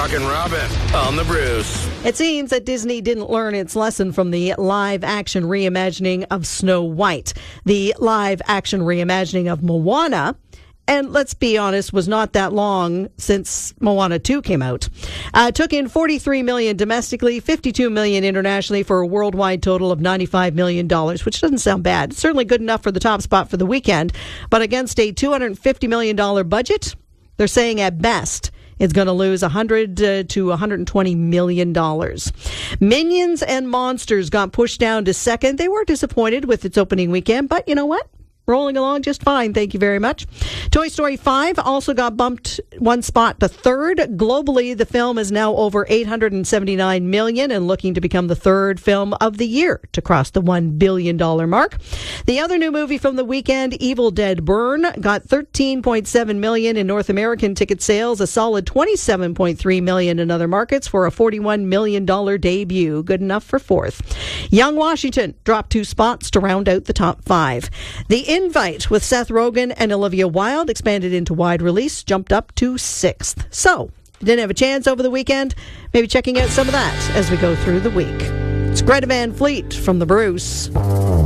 Rockin' Robin on the Bruce. It seems that Disney didn't learn its lesson from the live-action reimagining of Snow White, the live-action reimagining of Moana, and let's be honest, was not that long since Moana 2 came out. Took in $43 million domestically, $52 million internationally for a worldwide total of $95 million, which doesn't sound bad. It's certainly good enough for the top spot for the weekend, but against a $250 million budget, they're saying at best it's going to lose $100 to $120 million. Minions and Monsters got pushed down to second. They were disappointed with its opening weekend, but you know what? Rolling along just fine, thank you very much. Toy Story 5 also got bumped one spot to third. Globally, the film is now over $879 million and looking to become the third film of the year to cross the $1 billion mark. The other new movie from the weekend, Evil Dead Burn, got $13.7 million in North American ticket sales, a solid $27.3 million in other markets for a $41 million debut. Good enough for fourth. Young Washington dropped 2 spots to round out the top 5. The Invite with Seth Rogen and Olivia Wilde expanded into wide release, jumped up to 6th. So, if you didn't have a chance over the weekend, maybe checking out some of that as we go through the week. It's Greta Van Fleet from the Bruce.